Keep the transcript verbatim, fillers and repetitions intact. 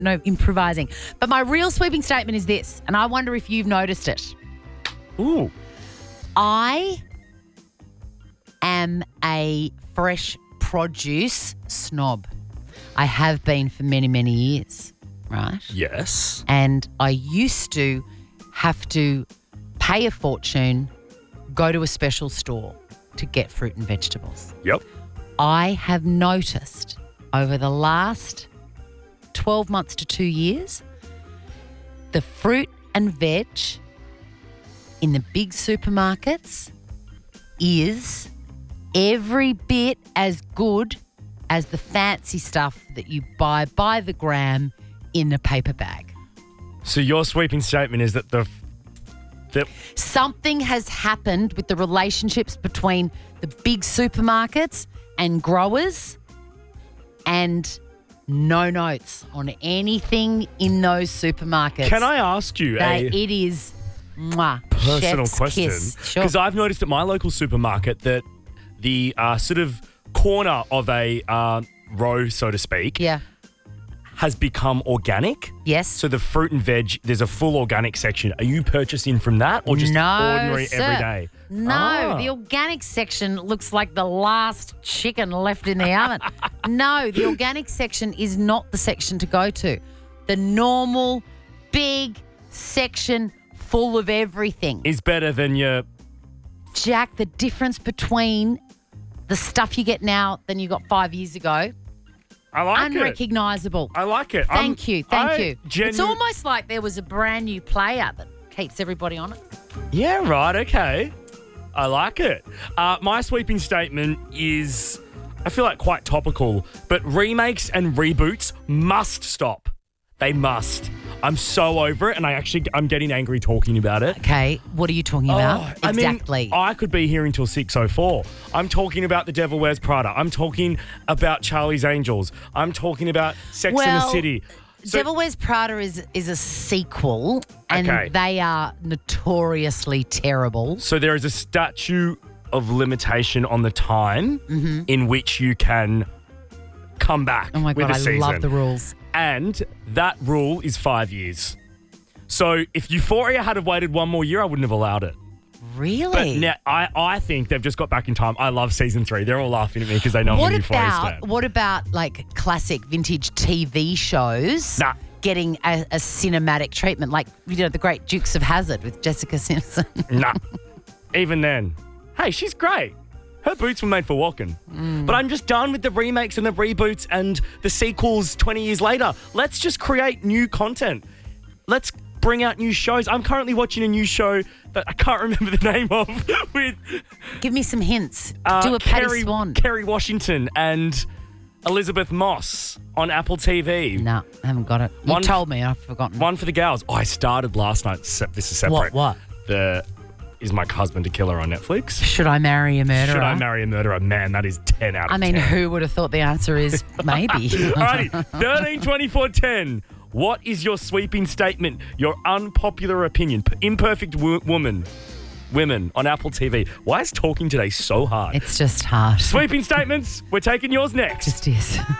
no improvising. But my real sweeping statement is this, and I wonder if you've noticed it. Ooh. I am a fresh produce snob. I have been for many, many years, right? Yes. And I used to have to pay a fortune, go to a special store to get fruit and vegetables. Yep. I have noticed over the last twelve months to two years, the fruit and veg in the big supermarkets is every bit as good as the fancy stuff that you buy by the gram in a paper bag. So your sweeping statement is that the the Something has happened with the relationships between the big supermarkets and growers, and no notes on anything in those supermarkets. Can I ask you They, a it is mwah, personal chef's question? kiss. Sure. Because I've noticed at my local supermarket that the uh, sort of corner of a uh, row, so to speak, Yeah. has become organic. Yes. So the fruit and veg, there's a full organic section. Are you purchasing from that or just no, ordinary sir. everyday? No, Ah. the organic section looks like the last chicken left in the oven. No, the organic section is not the section to go to. The normal, big section full of everything. Is better than your... Jack, the difference between the stuff you get now than you got five years ago, I like it. unrecognisable. I like it. Thank I'm- you, thank I you. genu- It's almost like there was a brand new player that keeps everybody honest. Yeah, right, okay. I like it. Uh, my sweeping statement is, I feel like quite topical, but remakes and reboots must stop. They must. I'm so over it, and I actually, I'm getting angry talking about it. Okay, what are you talking about? Oh, exactly. I mean, I could be here until six oh four. I'm talking about The Devil Wears Prada. I'm talking about Charlie's Angels. I'm talking about Sex and the Well, City. So- Devil Wears Prada is is a sequel, and Okay. they are notoriously terrible. So there is a statute of limitation on the time Mm-hmm. in which you can come back Oh my with God, a I season. love the rules. And that rule is five years. So if Euphoria had have waited one more year, I wouldn't have allowed it. But Really? now I, I think they've just got back in time. I love season three. They're all laughing at me because they know I'm what a Euphoria about stan. what about like classic vintage T V shows Nah. getting a, a cinematic treatment, like you know the Great Dukes of Hazzard with Jessica Simpson? Nah. Even then. Hey, she's great. Her boots were made for walking. Mm. But I'm just done with the remakes and the reboots and the sequels twenty years later. Let's just create new content. Let's bring out new shows. I'm currently watching a new show that I can't remember the name of with Give me some hints. uh, Do a Patty Kerry, Swan. Kerry Washington and Elizabeth Moss on Apple T V. No, I haven't got it. You One- told me, I've forgotten. One for the gals. Oh, I started last night. Se- This is separate. What? What? The Is My Husband a Killer on Netflix. Should I marry a murderer? Should I marry a murderer? Man, that is ten out of I mean, ten. who would have thought the answer is maybe? Alrighty, thirteen twenty-four ten. What is your sweeping statement? Your unpopular opinion? P- Imperfect wo- woman, women on Apple T V. Why is talking today so hard? It's just hard. Sweeping statements. We're taking yours next. Just is.